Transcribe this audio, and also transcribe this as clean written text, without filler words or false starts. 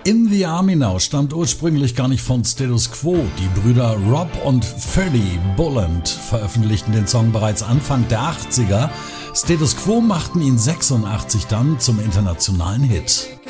In the Army Now stammt ursprünglich gar nicht von Status Quo. Die Brüder Rob und Freddie Bulland veröffentlichten den Song bereits Anfang der 80er. Status Quo machten ihn 86 dann zum internationalen Hit.